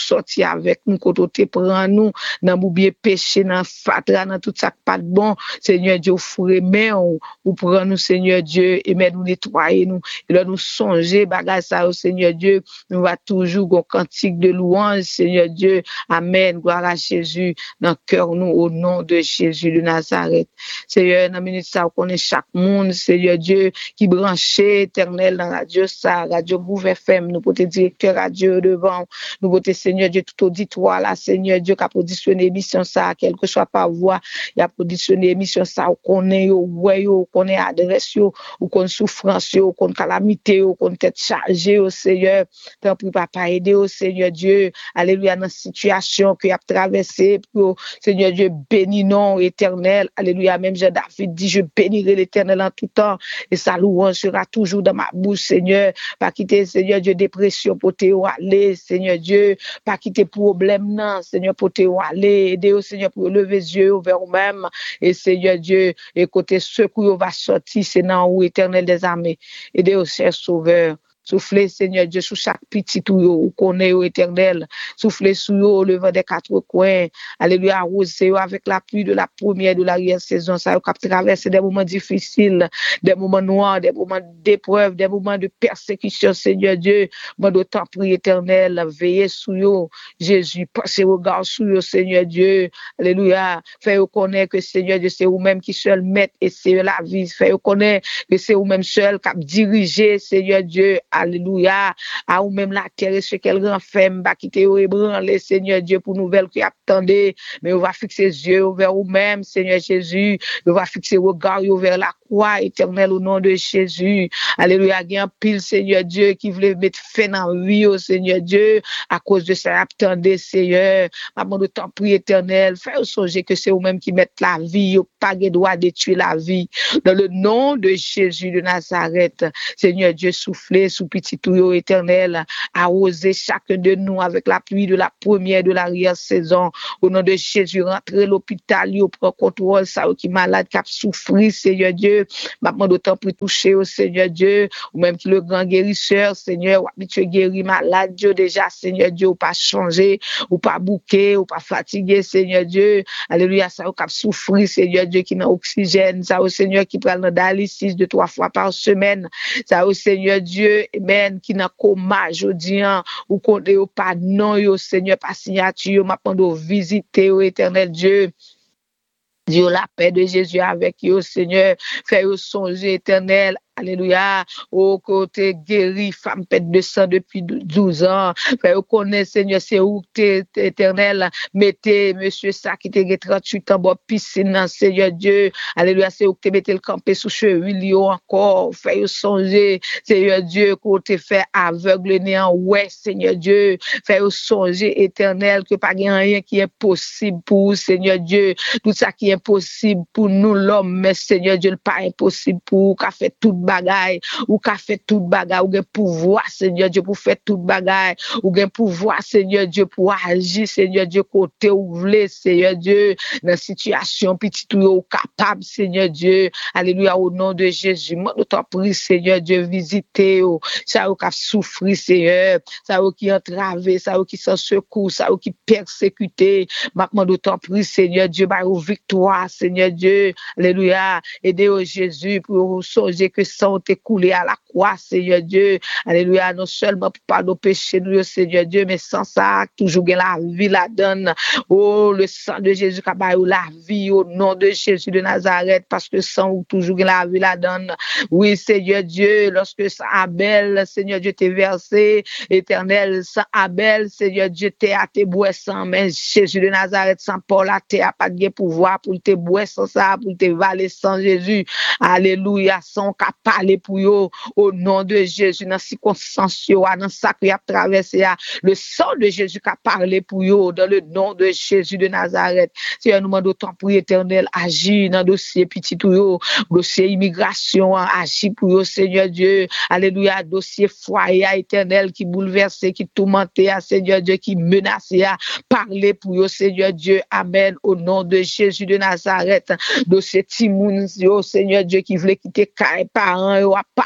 sorti avec nous, quand tu prends nous, dans boubier péché, dans fatra, dans tout ça pas de bon, Seigneur Dieu, fourré, mais ou prend nous, Seigneur Dieu, et mais nous nettoyer nous, et là nous songer, bagage ça, au Seigneur Dieu, nous va toujours un cantique de louange, Seigneur Dieu, amen, gloire à Jésus, dans le cœur nous, au nom de Jésus de Nazareth. Seigneur, dans la minute ça, on connaît chaque monde, Seigneur Dieu, qui branché éternel dans radio ça, radio Bouffe FM, nous pour te directeur radio devant, nous pour te Seigneur Dieu, tout auditoire là, Seigneur Dieu, qui a positionné émission ça, quelle que soit par voix, il a positionné émission ça, on connaît, on connaît adresse, on connaît souffrance, on connaît calamité, on connaît tête chargée, au Seigneur, tant pour papa aider au Seigneur Dieu, alléluia, dans la situation qu'il a traversée, pour Seigneur Dieu, bénis non éternel, alléluia, même Jean-David dit, je bénirai l'éternel en tout temps, et sa louange sera toujours dans ma bouche, Seigneur, pas quitter, Seigneur Dieu, dépression pour te aller, Seigneur Dieu, pas quitter problème, non, Seigneur, pour te aller, aider au Seigneur pour lever les yeux vers vous-même, et Seigneur Dieu, et côté secours va sortir, c'est dans où éternel des armées, aider au cher sauveur. Soufflez, Seigneur Dieu, sur chaque petit ou connaît au éternel. Soufflez sur eux, le vent des quatre coins. Alléluia, arrosez avec la pluie de la première et de l'arrière saison. Ça a traversé des moments difficiles, des moments noirs, des moments d'épreuve, des moments de persécution, Seigneur Dieu. Moi, d'autant prie éternel, veillez sur eux, Jésus. Passez regard sur eux, Seigneur Dieu. Alléluia. Faites connaître que Seigneur Dieu, c'est vous-même qui seul maître et c'est la vie. Faites connaître que c'est vous-même seul qui a dirigé, Seigneur Dieu. Alléluia, à ou même la terre et ce qu'elle renferme, bah quitter ou ébranler, Seigneur Dieu, pour nouvelles qui attendent, mais on va fixer les yeux vers vous-même, Seigneur Jésus, on va fixer le regard vers la croix éternelle au nom de Jésus. Alléluia, il y a un pile, Seigneur Dieu, qui voulait mettre fin dans la vie, Seigneur Dieu, à cause de ça, attendez, Seigneur, maman de temps prie éternel, fais songer que c'est vous-même qui mettez la vie, vous pas le droit de tuer la vie, dans le nom de Jésus de Nazareth, Seigneur Dieu, soufflez sous petit tuyau éternel, arroser chacun de nous avec la pluie de la première et de l'arrière saison. Au nom de Jésus, rentrez l'hôpital, yo prend contrôle, ça qui malade, qui a souffert, Seigneur Dieu. Maintenant, d'autant pour toucher au Seigneur Dieu, ou même qui le grand guérisseur, Seigneur, ou habitué guéri malade, Dieu déjà, Seigneur Dieu, ou pas changer, ou pas bouquer, ou pas fatigué, Seigneur Dieu. Alléluia, ça qui a souffert, Seigneur Dieu, qui n'a oxygène, ça au Seigneur qui prend le dialysis 2-3 fois par semaine, ça au Seigneur Dieu, amen, qui n'a coma, jodi ou qu'on est pas non, yo Seigneur, pas signature, maintenant de visiter au éternel Dieu. Dieu, la paix de Jésus avec vous, Seigneur, fait-vous songer éternel. Alléluia, au côté guéri, femme pète de sang depuis 12 ans. Fait vous connaissez, Seigneur, c'est où t'es éternel. Mettez, monsieur, ça qui t'es 38 ans, bon, piscine, Seigneur Dieu. Alléluia, c'est où t'es mettez le campé sous cheville, encore. Fait vous songer, Seigneur Dieu, côté fait aveugle, néant, ouais, Seigneur Dieu. Fait vous songer éternel, que pas rien qui est possible pour vous, Seigneur Dieu. Tout ça qui est impossible pour nous, l'homme, mais Seigneur Dieu, pas impossible pour vous, qu'a fait tout bagaille ou qu'a fait tout bagaille ou gen pouvoir Seigneur Dieu pour faire tout bagaille ou gen pouvoir Seigneur Dieu pour agir Seigneur Dieu côté ou vle Seigneur Dieu dans situation petit ou capable Seigneur Dieu alléluia au nom de Jésus moi t'en prie Seigneur Dieu visiter ça ou qui souffrir Seigneur ça ou qui entravé ça ou qui sans secours ça ou qui persécuté maintenant t'en prie Seigneur Dieu par victoire Seigneur Dieu alléluia aider au Jésus pour songer que sang t'est coulé à la croix, Seigneur Dieu. Alléluia, non seulement pour pas nos péchés, nous, Seigneur Dieu, mais sans ça, toujours la vie la donne. Oh, le sang de Jésus qui a baillé la vie au nom de Jésus de Nazareth, parce que sang toujours la vie la donne. Oui, Seigneur Dieu, lorsque sang Abel, Seigneur Dieu, t'es versé, éternel, sang Abel, Seigneur Dieu, t'es à tes bois sans, mais Jésus de Nazareth, sans Paul, t'es à pas de pouvoir pour tes bois sans ça, pour tes valer sans Jésus. Alléluia, sans qu'à parler pour eux au nom de Jésus dans circonstances dans ça qui a traversé le sang de Jésus qui a parlé pour eux dans le nom de Jésus de Nazareth. Seigneur, nous demandons temps pour éternel agir dans dossier petit tout dossier immigration agir pour eux Seigneur Dieu. Alléluia, dossier foyer éternel qui bouleversé qui tourmenté Seigneur Dieu qui menacé parler pour eux Seigneur Dieu. Amen au nom de Jésus de Nazareth. Dossier Timoun Seigneur Dieu qui voulait quitter parents à parler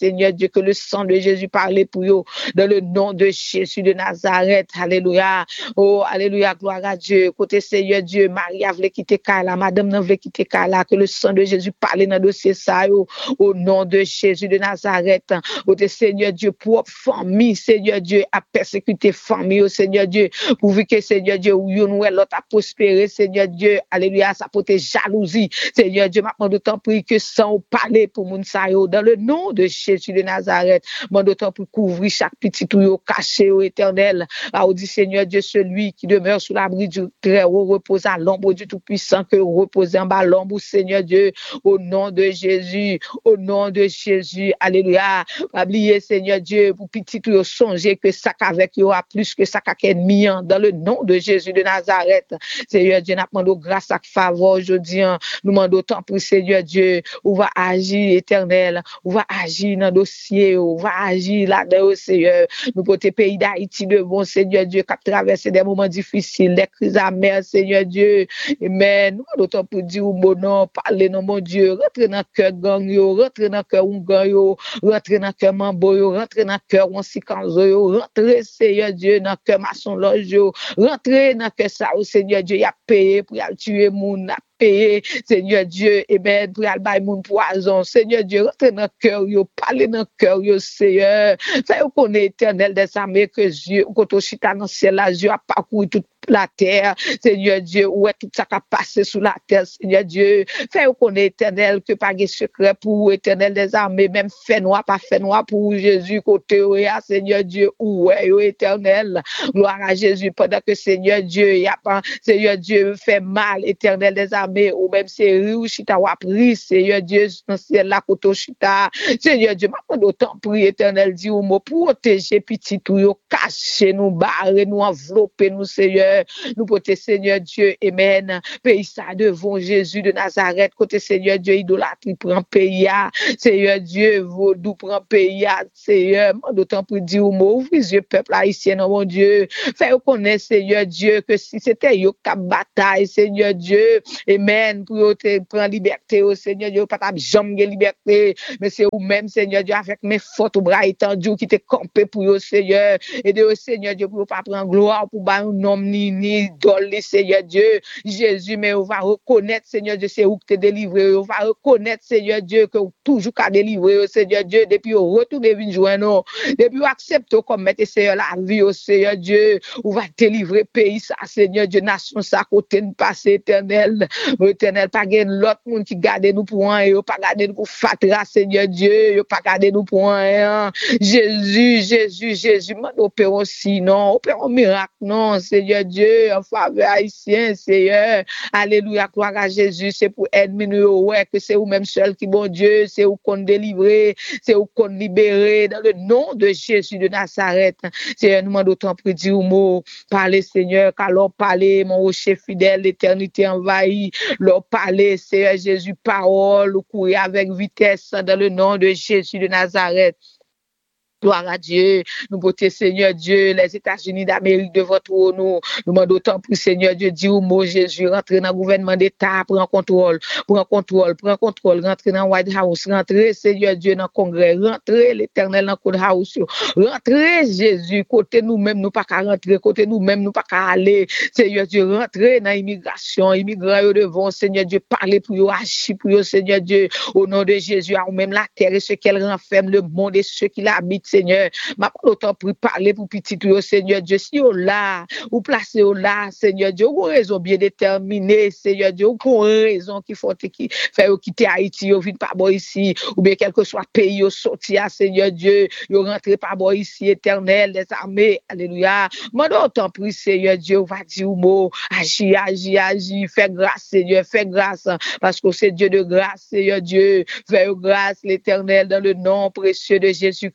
Seigneur Dieu, que le sang de Jésus parle pour eux, dans le nom de Jésus de Nazareth. Alléluia. Oh, alléluia, gloire à Dieu. Côté Seigneur Dieu, Marie a voulu quitter Kala, madame n'a voulu quitter Kala, que le sang de Jésus parle dans le dossier ça, au nom de Jésus de Nazareth. Côté Seigneur Dieu, pour famille, Seigneur Dieu, a persécuté famille, Seigneur Dieu, pourvu que Seigneur Dieu, ou yon l'autre a prospéré, Seigneur Dieu, alléluia, ça porte jalousie. Seigneur Dieu, maintenant d'autant prie que sans parler pour moun sa yo, dans le nom de Jésus de Nazareth, maintenant d'autant pour couvrir chaque petit tout caché au éternel. Au dit Seigneur Dieu, celui qui demeure sous l'abri du Très-Haut repose à l'ombre du Tout-Puissant, que repose en bas l'ombre, Seigneur Dieu, au nom de Jésus, au nom de Jésus, alléluia. Pas oublier, Seigneur Dieu, pour petit tout songer que ça qu'avec yo a plus que ça qu'avec ennemi, dans le nom de Jésus de Nazareth. Seigneur Dieu, nous demandons grâce à faveur aujourd'hui, nous demandons tant pour Seigneur Dieu, où va agir éternel, où va agir dans le dossier, où va agir là-dedans, Seigneur. Nous pour tes pays d'Haïti devant, Seigneur Dieu, qui a traversé des moments difficiles, des crises amères, Seigneur Dieu. Amen. Nous demandons tant pour dire, mon nom, parler, non, mon Dieu, rentre dans le cœur gang, rentre dans le cœur Ougan, rentre dans le cœur Mambo, rentre dans le cœur Wansikanzo, rentre, Seigneur Dieu, dans le cœur Maçon Loge, rentre dans le cœur ça, Seigneur Dieu, il a payé pour tuer moun, payer, Seigneur Dieu, amen, pour aller mon poison, Seigneur Dieu, rentre dans le cœur, parlez dans le cœur, Seigneur, fait qu'on est éternel des armées, que Dieu, quand on chita dans le ciel, là, Dieu a parcouru toute la terre, Seigneur Dieu, où est tout ça qui a passé sous la terre, Seigneur Dieu, fait qu'on est éternel, que pas de secret pour éternel des armées, même fait noir, pas fait noir pour Jésus, côté, Seigneur Dieu, où est éternel, gloire à Jésus, pendant que Seigneur Dieu, y a pas, Seigneur Dieu, fait mal, éternel des armées, ou même c'est riou, chita, ou appris, Seigneur Dieu, dans ciel, la koto chita, Seigneur Dieu, ma d'autant prie, éternel, dit, ou mot, protéger, petit tout, cacher, nous barrer, nous envelopper, nous, Seigneur, nous porter, Seigneur Dieu, amen, pays ça devant Jésus de Nazareth, côté Seigneur Dieu, idolâtrie prend pays, Seigneur Dieu, vaudou prend pays, Seigneur, d'autant prie, dit, ou mot, ouvre les yeux, peuple haïtien, mon Dieu, fait connaître, Seigneur Dieu, que si c'était yo cap bataille, Seigneur Dieu, amen, pour te prendre liberté, au Seigneur Dieu, pas ta jambe de liberté, mais c'est vous-même, Seigneur Dieu, avec mes fortes bras étendus qui te campé pour yo, Seigneur, et de Seigneur Dieu, pour pas prendre gloire, pour pas un nom ni idole, Seigneur Dieu, Jésus, mais on va reconnaître, Seigneur Dieu, c'est où que te délivré, on va reconnaître, Seigneur Dieu, que toujours qu'à délivrer, Seigneur Dieu, depuis au retour de vie joindre, depuis accepte comme mettre, Seigneur, la vie, au Seigneur Dieu, on va délivrer pays, ça, Seigneur Dieu, nation, ça, côté de passer éternel, éternel, pas gain l'autre monde qui garde nous pour un, pas garder nous pour fatra, Seigneur Dieu, pas garder nous pour un, Jésus, m'a opérons sinon, opérons miracle, non, Seigneur Dieu, en faveur haïtien, Seigneur, alléluia, gloire à Jésus, c'est pour aider nous, ouais, que c'est vous-même seul qui, bon Dieu, c'est vous qu'on délivrer, c'est vous qu'on libérer, dans le nom de Jésus de Nazareth, Seigneur, nous m'en d'autant pour dire au mot, parlez, Seigneur, qu'alors parlez, mon rocher fidèle, l'éternité envahie, leur parler, Seigneur Jésus, parole, courir avec vitesse, dans le nom de Jésus de Nazareth. Gloire à Dieu, nous portons Seigneur Dieu, les États-Unis d'Amérique devant nous, nous demandons autant pour Seigneur Dieu, dit au mot Jésus, rentrez dans le gouvernement d'État, prends contrôle, rentrez dans White House, rentrez Seigneur Dieu dans le Congrès, rentrez l'Éternel dans le House, rentrez Jésus, côté nous-mêmes, nous pas qu'à rentrer, côté nous-mêmes, nous pas qu'à aller, Seigneur Dieu, rentrez dans l'immigration, immigrants devant, Seigneur Dieu, parlez pour eux, agis pour eux, Seigneur Dieu, au nom de Jésus, ou même la terre et ce qu'elle renferme, le monde et ceux qui l'habitent, Seigneur, ma parole autant pour parler pour petit tout, Seigneur Dieu, si on là, ou placé au là, Seigneur Dieu, ou raison bien déterminée, Seigneur Dieu, ou raison qui font qui fait quitter Haïti, ou vient pas bon ici, ou bien quel que soit pays, ou sorti à Seigneur Dieu, ou rentrer pas bon ici, éternel, des armées, alléluia. Moi, autant prie, Seigneur Dieu, on va dire au mot, agis, fais grâce, Seigneur, fais grâce, parce que c'est Dieu de grâce, Seigneur Dieu, fais grâce, l'éternel, dans le nom précieux de Jésus-Christ.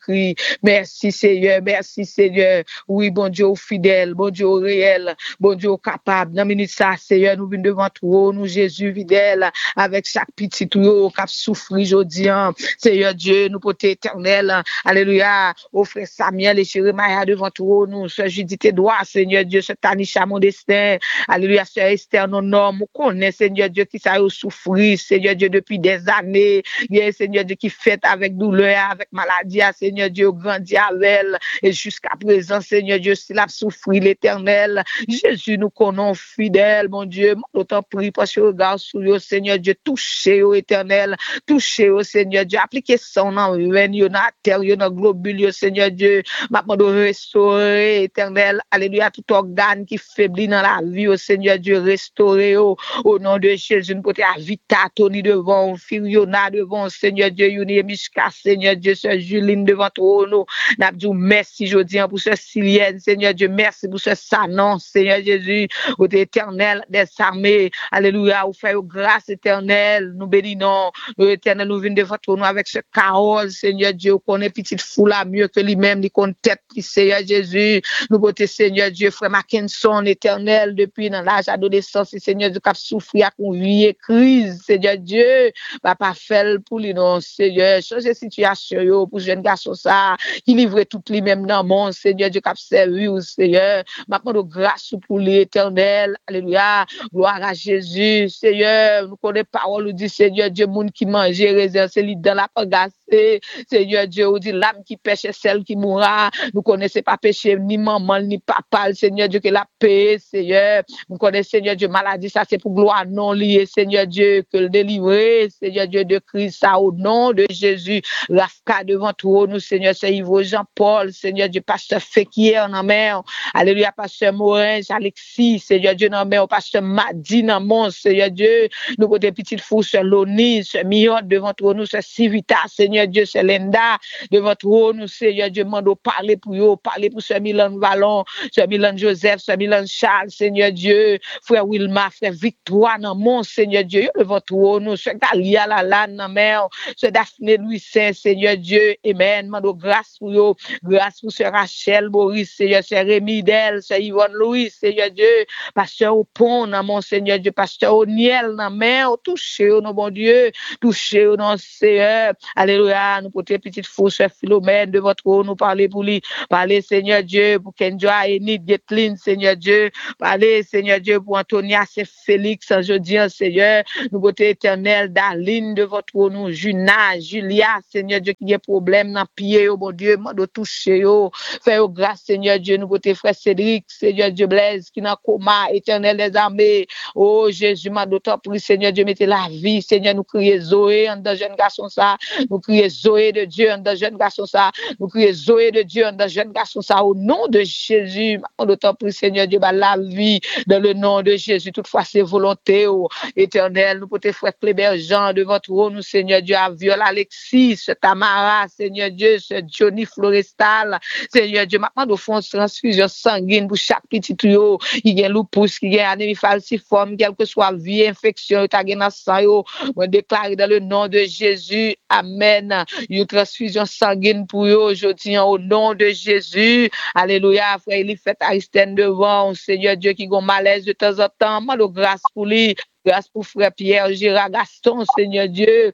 Merci Seigneur, merci Seigneur. Oui, bon Dieu fidèle, bon Dieu réel, bon Dieu capable. Dans minute ça, Seigneur, nous venons devant toi, nous Jésus fidèle, avec chaque petit tuyau qui a souffert aujourd'hui. Seigneur Dieu, nous portons éternel. Alléluia. Au frère Samuel et Jérémie devant toi, nous, Sœur Judith Edouard, Seigneur Dieu, Sœur Tanisha, mon destin. Alléluia, Sœur Esther, nos normes. Nous connaissons, Seigneur Dieu, qui ça a souffert, Seigneur Dieu, depuis des années. Seigneur Dieu, qui fait avec douleur, avec maladie, Seigneur Dieu, grandit avec elle. Et jusqu'à présent, Seigneur Dieu, s'il a souffert l'éternel, Jésus, nous connaissons fidèle, mon Dieu. Autant prie parce que regarde sur le Seigneur Dieu, touchez au éternel, touchez au Seigneur Dieu, appliquez son nom, dans la terre, dans le globule, Seigneur Dieu, maintenant de restaurer éternel, alléluia, tout organe qui faiblit dans la vie, au Seigneur Dieu, restaurer au nom de Jésus, nous potons Vita, Tony devant, Firiona devant, Seigneur Dieu, Yuni Mishka, Seigneur Dieu, Sœur Juline devant toi, nous, n'abdou, merci, je dis, pour ce Silienne, Seigneur Dieu, merci pour ce Sanon, Seigneur Jésus, au éternel des armées, alléluia, vous faites grâce éternelle, nous bénissons, l'éternel, nous venons devant toi, nous, avec ce Carole, Seigneur Dieu, qu'on connaît petite foule là mieux que lui-même, il connaît tête, Seigneur Jésus, nous beauté, Seigneur Dieu, frère Mackinson, éternel, depuis dans l'âge adolescence, Seigneur Dieu, qui a souffert à une vie crise, Seigneur Dieu, papa fait pour lui, non, Seigneur, changer situation, pour jeune garçon, ça, qui livre tout lui-même dans le monde, Seigneur Dieu, qui a servi, Seigneur, maintenant, de grâce pour lui, éternel, alléluia, gloire à Jésus, Seigneur, nous connaissons parole, nous dit, Seigneur Dieu, monde qui mange, réserve, c'est lui dans la pagasse, Seigneur Dieu, nous dit, l'âme qui pêche, celle qui mourra, nous connaissons pas péché, ni maman, ni papa, Seigneur Dieu, que la paix, Seigneur, nous connaissons, Seigneur Dieu, maladie, ça c'est pour gloire non liée, Seigneur Dieu, que le délivrer, Seigneur Dieu de Christ, ça au nom de Jésus, Rafka devant toi, nous, Seigneur, c'est Yves Jean-Paul, Seigneur Dieu, pasteur Féquier, en mer, alléluia, pasteur Morin, Alexis, Seigneur Dieu, non, mais pasteur Madi, non, mon, Seigneur Dieu, nous, côté petite fou, sur Loni, sur Miot, devant toi, nous, sur Civita, Seigneur Dieu, c'est Linda, devant toi, nous, Seigneur Dieu, mando parler pour eux, parler pour Sœur Milan Vallon, Sœur Milan Joseph, Sœur Milan Charles, Seigneur Dieu, frère Wilma, frère Victoire, non, mon Seigneur Dieu, devant toi, nous, Sœur Galia, la lane, non, mère, Sœur Daphné Louis Saint, Seigneur Dieu, amen, mando grâce pour eux, grâce pour Sœur Rachel, Boris, Seigneur, Sœur Rémi Del, Sœur Yvonne Louis, Seigneur Dieu, pasteur au pont, non, mon Seigneur Dieu, pasteur au Niel, non, mère, touchez, non, bon Dieu, touchez, non, Seigneur, alléluia, nous portons petite fou, Sœur Philomène, de votre haut, nous parler pour lui, parler, Seigneur Dieu, pour Kenjoa, Enid, Getlin, Seigneur Dieu, parler, Seigneur Dieu, pour Antonia, c'est Félix, jeudi, Seigneur, nous portons éternel, Darline, de votre haut, nous, Juna, Julia, Seigneur Dieu, qui a problème dans pied, oh, bon Dieu, de toucher, oh, faire grâce, Seigneur Dieu, nous portons frère Cédric, Seigneur Dieu, Blaise, qui n'a coma, éternel des armées, oh, Jésus, m'a d'autant pris, Seigneur Dieu, mettez la vie, Seigneur, nous crions Zoé, en dans jeune garçon, ça, nous crions Zoé de Dieu, en dans jeune garçon, ça, nous crions Zoé de Dieu, en dans jeune garçon, ça, au nom de Jésus, en d'autant pris, Seigneur Dieu, bah, la vie, dans le nom de Jésus, toutefois, c'est volonté, oh, éternel, nous portons frère Cléber Jean, devant toi, nous, Seigneur Dieu, à Viol Alexis, ce Tamara, Seigneur Dieu, ce Johnny Florestal, Seigneur Dieu, maintenant, de fond, transfusion sanguine pour chaque petit tuyau, qui a lupus, qui a anémie falciforme, quelle que soit vie, infection, qui a dans sang, on déclare dans le nom de Jésus, amen, une transfusion sanguine pour eux aujourd'hui, au nom de Jésus, alléluia, frère, il fait Aristène devant, Seigneur Dieu, qui a malaise de temps en temps, moi, de grâce pour lui, grâce pour frère Pierre, Gérard Gaston, Seigneur Dieu,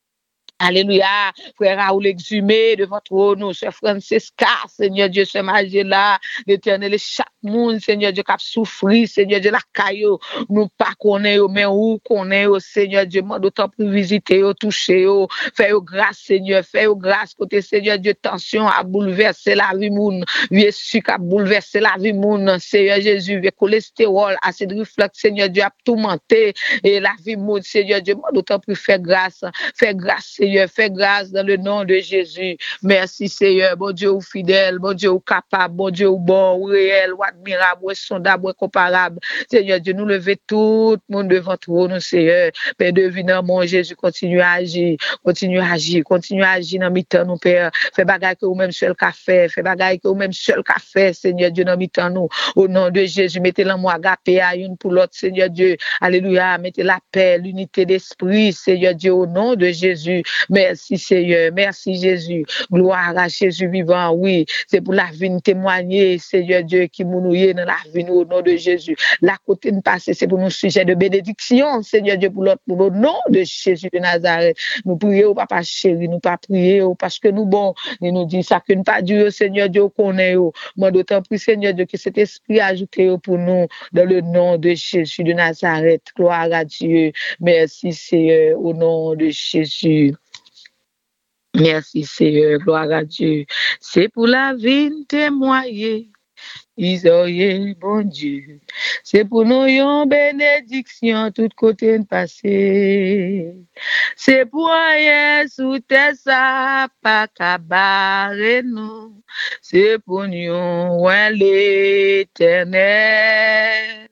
alléluia, frère Raoul exhumé devant toi, nous, Sœur Francesca, Seigneur Dieu, Sœur Magella, l'éternel, chaque monde, Seigneur Dieu, qui a souffert, Seigneur Dieu, la caillou, nous pas connaît, mais où connaît, Seigneur Dieu, moi, d'autant plus visiter, toucher, faire grâce, Seigneur, faire grâce, côté Seigneur Dieu, tension a bouleversé la vie, moun, vieux sucre a bouleversé la vie, moun, Seigneur Jésus, vieux cholestérol, acide réflexe, Seigneur Dieu, a tourmenté, et la vie, moun, Seigneur Dieu, moi, d'autant plus faire grâce, Seigneur, fais grâce dans le nom de Jésus. Merci Seigneur, bon Dieu ou fidèle, bon Dieu ou capable, bon Dieu ou bon, ou réel, ou admirable, ou sondable, ou comparable. Seigneur Dieu, nous lever tout le monde devant toi, nous Seigneur. Père devinant mon Jésus, continue à agir, continue à agir, continue à agir dans mi-temps nous Père. Fais bagaille que ou même seul qu'a fait, fais bagaille que ou même seul qu'a fait, Seigneur Dieu, dans mi-temps nous. Au nom de Jésus, mettez l'amour agapé à une pour l'autre, Seigneur Dieu. Alléluia, mettez la paix, l'unité d'esprit, Seigneur Dieu, au nom de Jésus. Merci Seigneur, merci Jésus. Gloire à Jésus vivant, oui. C'est pour la vie de témoigner, Seigneur Dieu, qui mounouye dans la vie au nom de Jésus. La côté de passer, c'est pour nos sujets de bénédiction, Seigneur Dieu, pour le nom de Jésus de Nazareth. Nous prions, papa chéri, nous pas prier parce que nous bon, et nous dit ça que nous pas Dieu, Seigneur Dieu, qu'on est. Moi, d'autant plus, Seigneur Dieu, que cet esprit ajouté pour nous dans le nom de Jésus de Nazareth. Gloire à Dieu. Merci, Seigneur, au nom de Jésus. Merci, Seigneur. Gloire à Dieu. C'est pour la vie de témoigner. Isoye, bon Dieu. C'est pour nous une bénédiction, tout côté de passé. C'est pour rien sous tes ça, pas cabaret nous. C'est pour nous, l'éternel.